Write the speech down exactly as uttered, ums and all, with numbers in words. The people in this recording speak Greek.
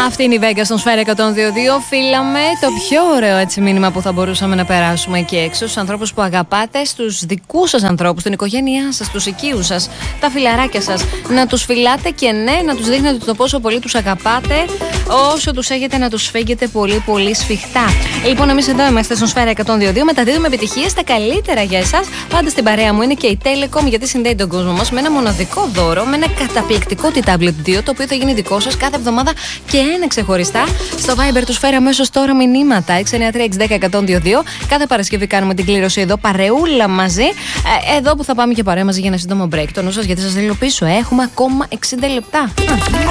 Αυτή είναι η Vega στον Σφαίρα εκατόν δύο κόμμα δύο. Φίλαμε το πιο ωραίο έτσι μήνυμα που θα μπορούσαμε να περάσουμε εκεί έξω στους ανθρώπους που αγαπάτε, στους δικούς σας ανθρώπους, την οικογένειά σας, τους οικείους σας, τα φιλαράκια σας. Να τους φιλάτε και ναι, να τους δείχνετε το πόσο πολύ τους αγαπάτε. Όσο τους έχετε να τους φέγγετε πολύ πολύ σφιχτά. Λοιπόν, εμείς εδώ είμαστε στον Σφαίρα εκατόν δύο κόμμα δύο. Μεταδίδουμε επιτυχίες, τα καλύτερα για εσάς. Πάντα στην παρέα μου είναι και η Telecom, γιατί συνδέει τον κόσμο μας με ένα μοναδικό δώρο, με ένα καταπληκτικό T-Tablet δύο, το οποίο θα γίνει δικό σας κάθε εβδομάδα και ένα ξεχωριστά. Στο Viber του Σφαίρα αμέσως τώρα μηνύματα έξι εννιά τρία έξι ένα μηδέν ένα μηδέν δύο δύο. Κάθε Παρασκευή κάνουμε την κλήρωση εδώ, παρεούλα μαζί. Ε, εδώ που θα πάμε και παρέα μαζί για ένα σύντομο break. Το νου σας, γιατί σας λέω πίσω. Έχουμε ακόμα εξήντα λεπτά.